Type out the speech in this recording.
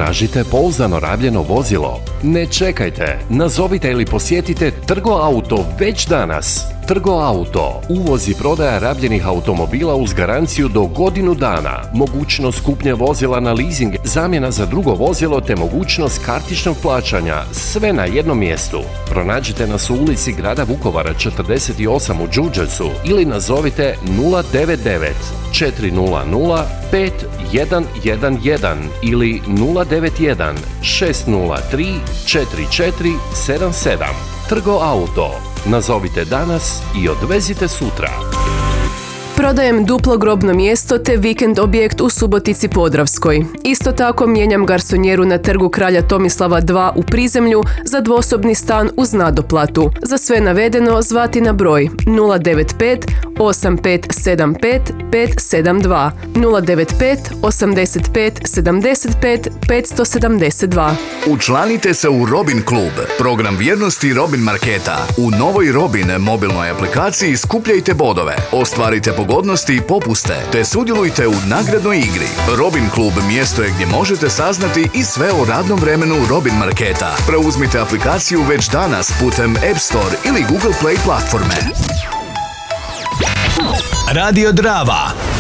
Tražite pouzdano rabljeno vozilo? Ne čekajte, nazovite ili posjetite Trgo Auto već danas. Trgo Auto, uvoz i prodaja rabljenih automobila uz garanciju do godinu dana, mogućnost kupnje vozila na leasing, zamjena za drugo vozilo te mogućnost kartičnog plaćanja, sve na jednom mjestu. Pronađite nas u ulici grada Vukovara 48 u Đurđevcu ili nazovite 099 400 5111 ili 091 603 4477. Trgo Auto. Nazovite danas i odvezite sutra. Prodajem duplo grobno mjesto te vikend objekt u Subotici Podravskoj. Isto tako mijenjam garsonjeru na Trgu Kralja Tomislava 2 u Prizemlju za dvosobni stan uz nadoplatu. Za sve navedeno zvati na broj 095 8575 572 095 85 75 572. Učlanite se u Robin klub, program vjernosti Robin Marketa. U novoj Robin mobilnoj aplikaciji skupljajte bodove, ostvarite pogodnosti i popuste, te sudjelujte u nagradnoj igri. Robin klub mjesto je gdje možete saznati i sve o radnom vremenu Robin Marketa. Preuzmite aplikaciju već danas putem App Store ili Google Play platforme. Radio Drava